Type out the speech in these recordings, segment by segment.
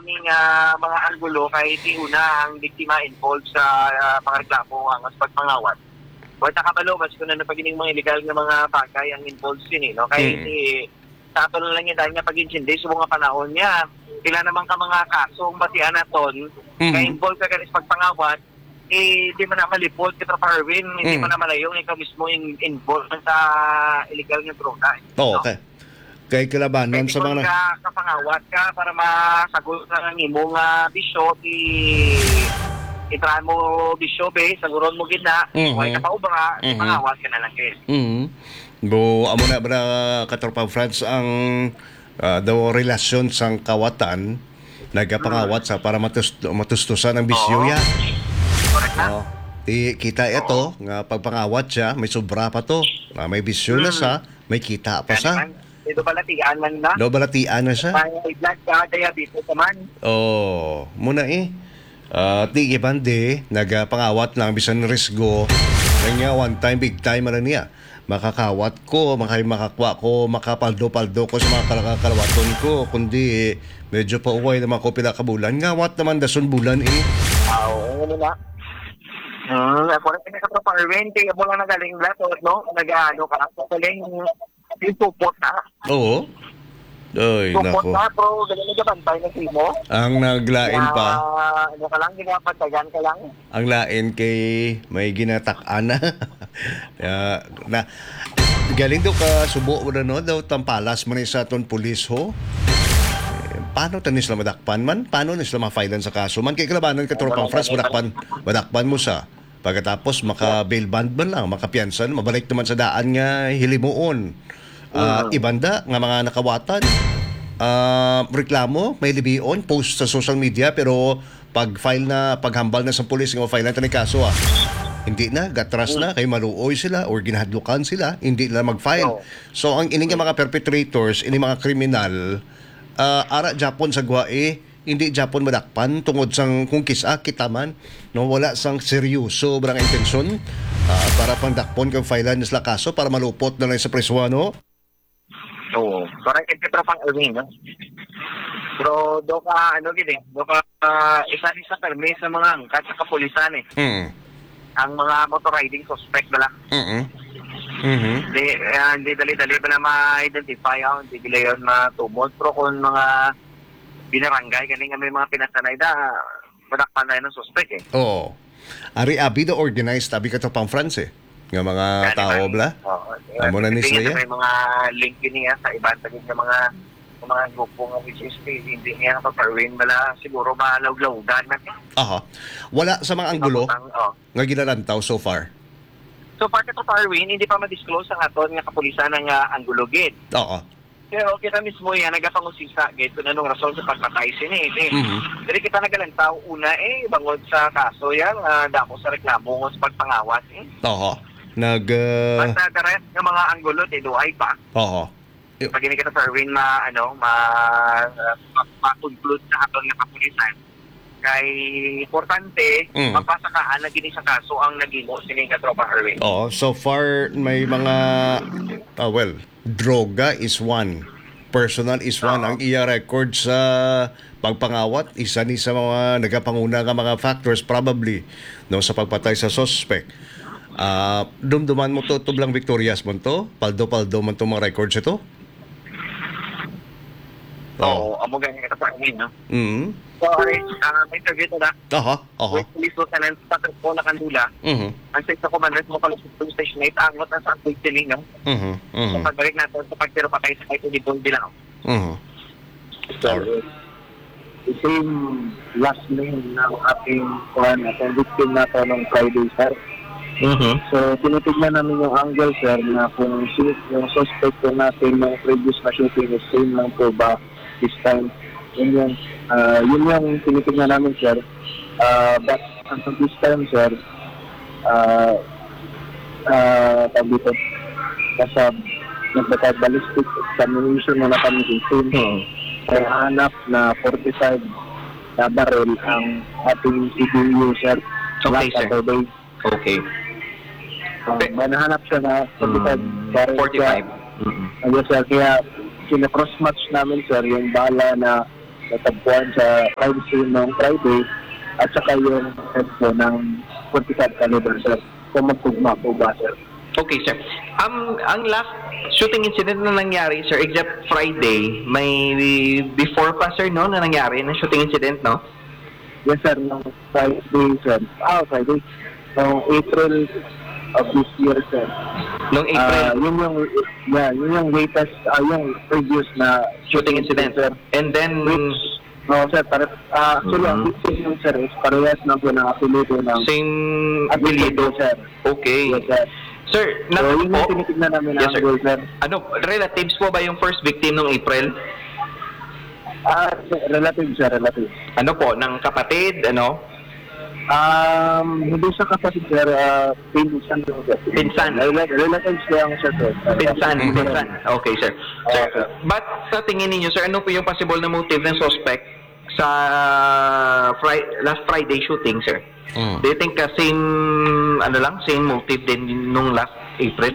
aming mga anggulo kahit di una ang biktima involved sa mga reklamo ang pagpangawat. O nakabalo, mas kung ano pagining mga illegal nga mga bagay ang involved sin, no? Kahit sa ato lang yan dahil nga pag-intindi sa mga panahon niya, sila naman ka mga kasong batian naton, kaya involved ka kanis pagpangawat, di mo na malipot kita Parwin, hindi mo na malayong ikaw mismo involved sa illegal nga droga. Oo, okay. Kay kilabanon sa mga kapangawat ka para masagot na ng imong bisyo itrahan mo bisyo be saguron mo gina way ka paubra pangawat ka na lang kay Bo amo na ba katropa France ang daw relasyon sang kawatan nagapangawat sa para matustusan ang bisyo ya. Correct na. Kita ito nga pagpangawat siya may sobra pa to may bisyo na sa may kita pa sa ito balatian man na. Do balatian na siya. May blood ka, diabetes naman. Muna di ibande, nagpangawat lang, bisan risgo. Kanya one time, big time na niya. Makakawat ko, makakwa ko, makapaldo-paldo ko sa mga kalawaton ko. Kundi medyo pa uway naman ko pila ka bulan. Ngawat naman dason bulan Oo, ano na. Ako rin ka sa Parwin, kaya mo lang nagaling lahat, no? Nag-ano ka, kaling yung support na. Oo. Ay, support nako. na, pero ganun nagabantay ng simo. Ang naglain pa. Ano ka lang, ginapatagan ka lang. Ang lain kay may ginatak-ana. Na galing daw ka subo mo na no, daw tampalas man sa aton pulis ho. Paano tanis na madakpan man? Paano nis na ma-filean sa kaso man? Kay kalabanan ka tropang France, madakpan mo sa pagkatapos maka-bail bond man lang, makapiyansan, mabalik naman sa daan nga hilimuon. Ibanda nga mga nakawatan, reklamo, may libion, post sa social media, pero paghambal na sa pulis, nga ma-file na kaso hindi na, gatras na, kay maluoy sila or ginahadlukan sila, hindi na mag-file. So ang ining mga perpetrators, ining mga kriminal, ara Japon sa gwae, hindi Japon madakpan tungod sang kung kita man no wala sang seryoso brang intensyon para pandakpon kang filean nila kaso para malupot na lang sa preswa no. Oo. Parang ito pang Erwin, no? Pero do ka isa sa permis sa mga angkat sa kapulisan ang mga motor riding suspect na lang. Hindi dali-dali ba na ma-identify hindi bila yun matumod. Pero kung mga binarangay, galing nga may mga pinasanay madakpan na yun ng suspect Oo. Ari abi do organized, tabi ka to pang France nga mga tao bla. Amo na ni sila. May mga link niya sa ibang tagig ng mga grupo nga which is hindi niya paparwin bala siguro malawlawdan na. Wala sa mga anggulo nga ginalantaw so far. So part ito Parwin, hindi pa ma-disclose ang aton nga kapulisan ng anggulo gid. Oo. Pero kita mismo yan, nagapangusisa gid kung anong rason sa pagpatay sini. Dili kita nagalantaw una bangod sa kaso yan, dako sa reklamo ng pagpangawas Oo. Basta the rest ng mga anggulo duay pa. Oo. Pag hindi kita Parwin ma-conclude sa aton nga kapulisan. Kay importante mapasakaan na gini sa kaso ang nagimo sining katropa Erwin. So far may mga droga is one, personal is one. Ang iya record sa pagpangawat isa ni sa mga nagapanguna nga mga factors probably no sa pagpatay sa suspect. Dumduman mo to tublang victorious mo to, paldo man to mga records ito. Amo ganyan kita Erwin, no. Sorry, may interview to na. With Police Lieutenant Patrick po na Kandula. Ang sa commander mo Police Station 8, angot na sa Antig Siling, no? So, pagbalik natin sa pagtiro patay sa kahit hindi po bilang. So, the same last name ng ating victim na to nung Friday, sir. So, tinitignan namin yung angle, sir, na kung yung suspect po natin ng previous na shooting is same lang po ba this time. Yun yung tinitignan namin, sir. But until this time, sir, dito, nasa nagpaka-ballistic examination na kami sa scene. Kaya hanap na 45 na barrel ang ating CBU, sir. Okay, sir. Okay. May nahanap siya na 45 barrel. 45. Yes, sir. Kaya sinacross-match namin, sir, yung bala na natagpuan sa crime scene noong Friday at saka yung head po ng 45 caliber, sir. Kung magtugma po ba, sir? Okay, sir. Ang last shooting incident na nangyari, sir, except Friday, may before pa, sir, no, na nangyari ng shooting incident, no? Yes, sir. Noong Friday, sir. Friday. Noong April of this year, sir. Noong April, Yun yung latest, yung previous na shooting incident. sir. And then, No, sir. Actually, ang victim yung, sir, is parehas na po ng apelido ng same apelido, apelido. sir. Okay. Yes, sir. Sir, So, yun po, yung tinitignan namin Yes, ang sir. goal, sir. ano, relatives po ba yung first victim noong April? Relative, sir, relative. Ano po, ng kapatid, ano? Hindi sa kapatid, sir, pinsan. Pinsan. Relatives lang, sir. Pinsan, Mhm. pinsan. Okay, sir. Sir, Okay. but sa tingin ninyo, sir, ano po yung possible na motive ng suspect sa last Friday shooting, sir? Do you think same motive din nung last April?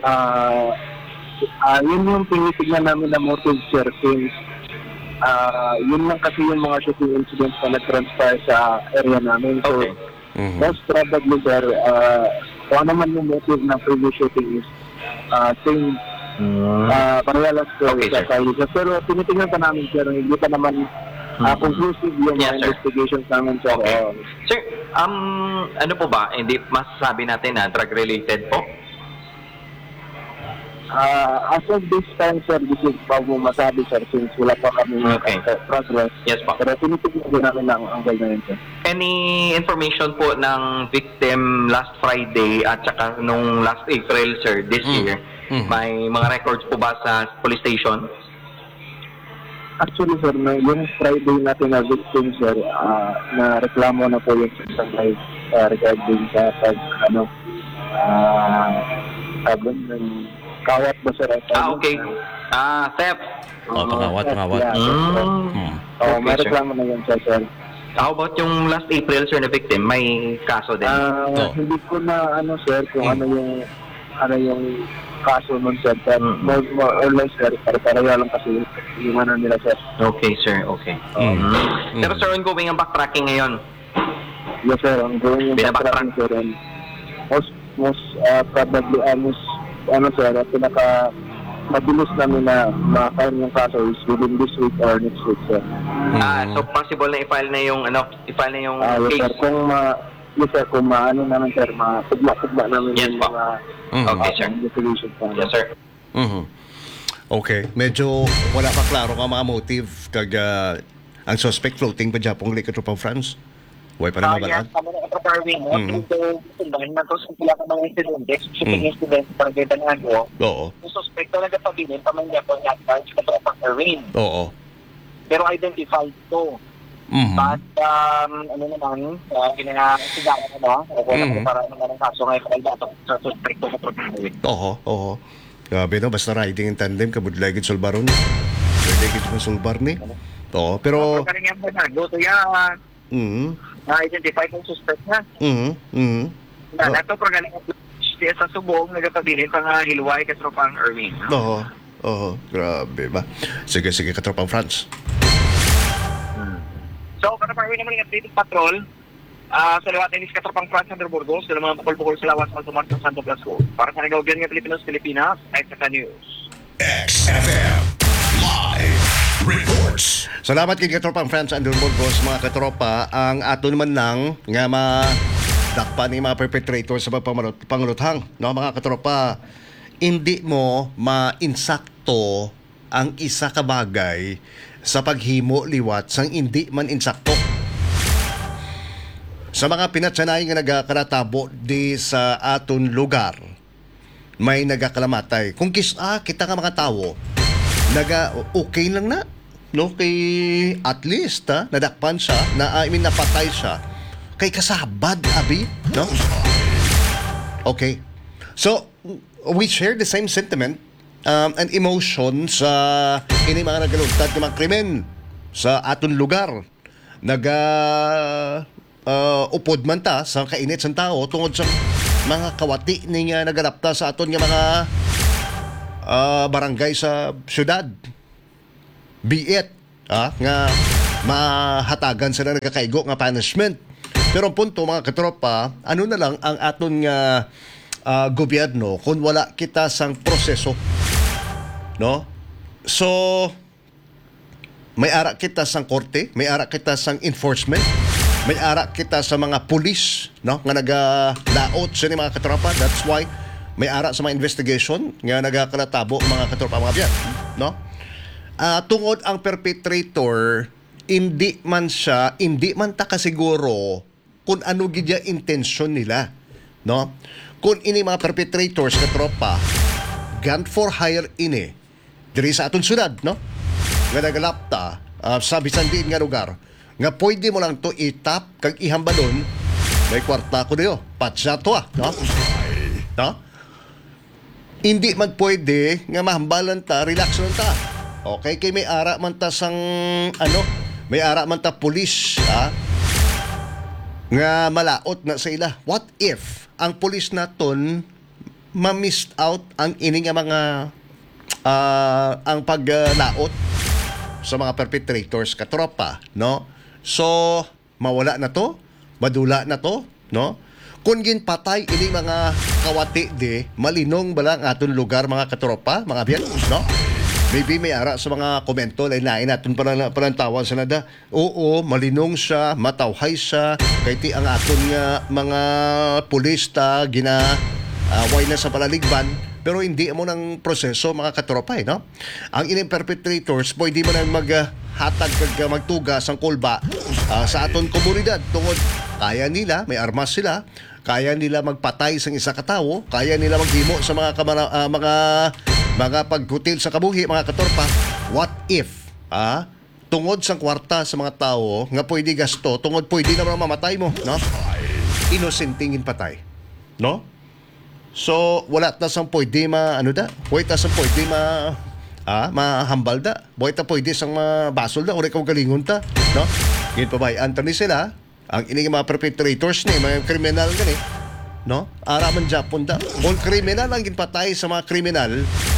Yun yung tinitignan namin na motive, sir, since yun lang kasi yung mga shooting incidents na nag-transpire sa area namin. So, Okay. most probably, sir, kung ano man yung motive ng previous shooting is same, parehas ko Okay, sa sir. Kylie. Pero tinitingnan pa namin, sir, hindi pa naman conclusive yung Yes, mga sir. investigations namin, sir. Okay. Sir, ano po ba, hindi masasabi natin na drug-related po? As of this time, sir, this is bago masabi, sir, since wala pa kami Okay. progress. Yes po. Pero tinitingnan din namin ang angle na yun, sir. Any information po ng victim last Friday at saka nung last April, sir, this year? May mga records po ba sa police station? Actually, sir, yung Friday natin na victim, sir, na reklamo na po yung isang live regarding sa ng kawat ba, sir? Okay. Theft. Pangawat. Yeah, Okay, may sir. reklamo na yun, sir. How about yung last April, sir, na victim? May kaso din? Hindi ko na, sir, kung ano yung kaso nun, sir. But more or less, sir, para-pareha lang kasi yung nila, sir. Okay, sir. Okay. Pero, sir, ongoing ang backtracking ngayon. Yes, sir. Ang gawin yung Binabacktrack. backtracking, sir. And most probably, sir, pinaka mabilis namin na ma-file yung kaso is within this week or next week, sir. So possible na i-file na yung Yes, case. sir. Kung maano namin, sir, matugma namin Yes, yung po. mga Okay, sir. investigation pa. Yes, sir. Okay. Medyo wala pa klaro ka mga motive kag ang suspect floating pa dyan pong likatropang France. Huwag pa naman Yes, balaan. kami na ito-carving mo. Ito, dahil na ito sila ka mga incidente, shooting incident, parang ganda nga ko. Oo. Yung suspecto na nagpabilin, pamangya po niya sa ito-carving. Oo. Pero identified to. But, ginasigawan o kung ano para naman ang kaso ngayon kay dato sa suspecto na pagkakalawin. Oo. Grabe no, basta riding in tandem, kabudlagid sulbaron. Kabudlagid mo sulbar ni. Oo, pero... Pero kanina mo na, luto yan, na-identify kong suspect na. Na, nato pragaling siya sa subong, nagpabilin pang Hilway, Katropang Irving. Oo. Grabe ba? Sige, katropang France. So, Katropang Irving naman yung updated patrol. Sa liwatan is Katropang France, Sandro Burgos, sila mga bukol-bukol sa lawas ng Tumar sa Santo Blasco. Para sa nagawagyan ng Pilipinas, Extra News. XFM Live Reports. Salamat kay Katropang France Andrew Burgos, mga katropa. Ang ato naman lang nga dakpa ni mga perpetrators sa pangunuthang. No, mga katropa, hindi mo ma-insakto ang isa ka bagay sa paghimo liwat sang hindi man insakto. Sa mga pinatsanay nga nagakaratabo di sa aton lugar, may nagakalamatay. Kung kita nga mga tao, okay lang na. No, kay at least nadakpan siya, napatay siya. Kay kasabad, abi, no? Okay. So, we share the same sentiment and emotion sa ini mga nagalugtad ng mga krimen sa aton lugar. Upod man ta sa kainit sa tao tungod sa mga kawati niya nagadapta sa aton nga mga barangay sa syudad. Be it nga mahatagan sila nagkakaigo nga punishment. Pero ang punto mga katropa, ano na lang ang aton nga gobyerno kung wala kita sang proseso, no? So may ara kita sang korte, may ara kita sang enforcement, may ara kita sa mga pulis, no, nga nagalaot sa mga katropa. That's why may ara sa mga investigation nga nagakalatabo mga katropa mga biyan, no? Tungod ang perpetrator, hindi man ta kasiguro kung ano gidya intensyon nila, no? Kung ini mga perpetrators katropa, gun for hire ini diri sa aton syudad, no? Nga nagalapta sa bisan diin nga lugar nga pwede mo lang to itap kag ihambalon, may kwarta ko niyo patsa to no? No? Hindi man pwede nga mahambalan ta, relax lang ta. Okay, kay may ara man ta sang may ara man ta pulis, nga malaot na sa ila. What if ang pulis naton ma-missed out ang ini nga mga ang paglaot sa mga perpetrators katropa, no? So mawala na to, madula na to, no? Kung ginpatay ini mga kawati di malinong bala ang aton lugar mga katropa, mga biyan, no? Maybe may ara sa mga komento lain-lain natin parang tawag sa nada. Oo, malinong siya, matawhay siya, kay ti ang aton nga mga pulista way na sa palaligban, pero hindi mo ng proseso mga katropa, no? Ang ining perpetrators, pwede mo nang maghatag kag magtugas ang kulba sa aton komunidad tungod kaya nila, may armas sila, kaya nila magpatay sa isa ka tawo, kaya nila maghimo sa mga pagkutil sa kabuhi mga katorpa. What if tungod sa kwarta sa mga tao nga pwede gasto, tungod pwede na mamatay mo, no? Inosentingin patay, no? So wala ta sang pwede wala ta sang pwede mahambal da, wala ta pwede sang mabasol da, uri kang galingon ta, no? Ngayon pa ba Anthony sila ang ining mga perpetrators ni mga kriminal gani, no? Araman Japon da, kung kriminal ang ginpatay sa mga kriminal,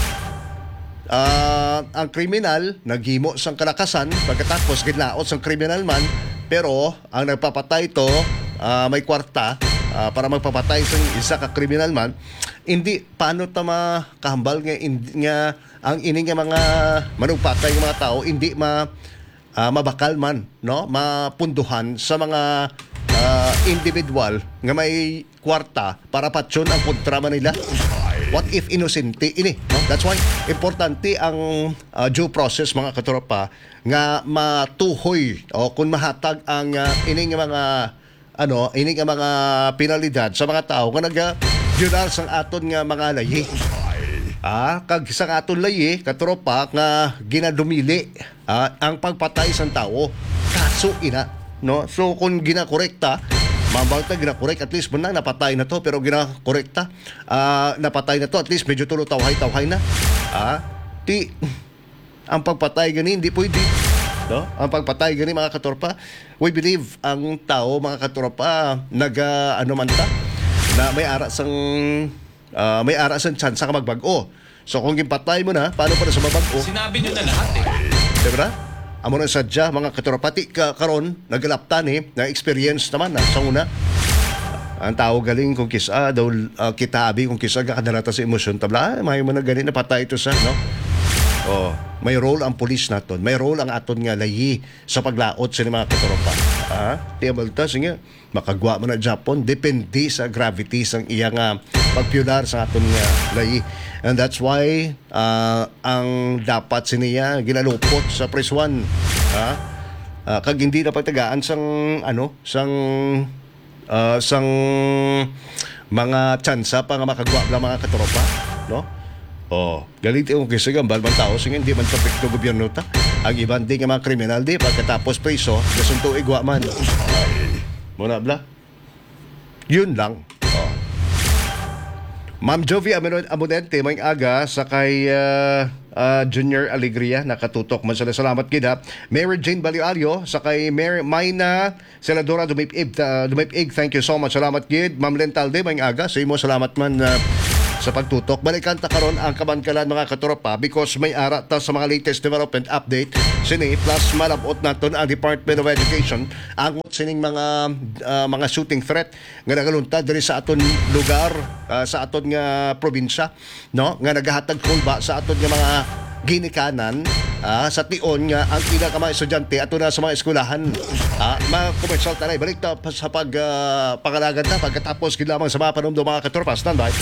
ang kriminal naghimo sang kalakasan pagkatapos gidlaot sang kriminal man, pero ang nagpapatay to may kwarta para magpapatay sang isa ka kriminal man, hindi paano ta makahambal nga ang ining nga mga manugpatay nga mga tao hindi mabakal man, no, mapunduhan sa mga individual nga may kwarta para patsyon ang kontrama nila. What if inosente ini, no? That's why importante ang due process mga katropa nga matuhoy o kung mahatag ang ining mga ining mga penalidad sa mga tao nga nag-violar sang aton nga mga layi. Kag sa aton layi katropa nga ginadumili ang pagpatay sang tao, kaso ina, no? So kung ginakorekta, mabagta ginakorek, at least man napatay na to, pero ginakorekta, napatay na to, at least medyo tulo tawhay na. Ang pagpatay gani hindi pwede, no? Ang pagpatay gani mga katropa, we believe ang tao mga katropa man ta na may ara sang chance ka magbago. So kung ginpatay mo na, paano pa na sa mabago? Sinabi nyo na lahat Diba? Amo na sadya mga katropa, karon nagalaptan na experience naman sa una. Ang tao galing kung kisa daw kita abi kung kisa kadarata sa emosyon tabla, may man ganin na patay ito sa, no? May role ang pulis naton, may role ang aton nga layi sa paglaot sa mga katropa. Tiyabalta sige, makagwa mo na Japon, depende sa gravity sang iyang pagpyular sa aton nga layi. And that's why ang dapat siniya ginalupot sa press 1. Kag hindi na pagtagaan sang sang mga tsansa pa nga makagwa lang mga katropa, no? Galit yung kisa gambal man tao sige hindi man perfecto gobyerno ta. Ang iban di nga mga kriminal di pagkatapos preso gasunto igwa man. Muna bla. Yun lang. Ma'am Jovi Amonente, may aga sa kay Junior Alegria, nakatutok man sila. Salamat kita. Mary Jane Balioalio, sa kay Mayna Senadora Dumaipig, thank you so much. Salamat gid. Ma'am Lentalde, may aga sa imo, salamat man sa pagtutok. Balikan ta karon ang kabankalan mga katropa because may ara ta sa mga latest development update sini plus malabot naton ang Department of Education angot sining mga shooting threat nga nagaluntad diri sa aton lugar, sa aton nga probinsya, no, nga nagahatag kulba sa aton nga mga ginikanan sa tion nga ang ila ka mga estudyante ato na sa mga eskwelahan. Mga komersyal tanay balik ta sa pangalagan ta pagkatapos gid lamang sa mga panumdum mga katropa. Standby.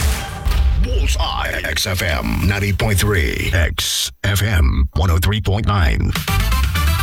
Bullseye XFM 90.3 XFM 103.9.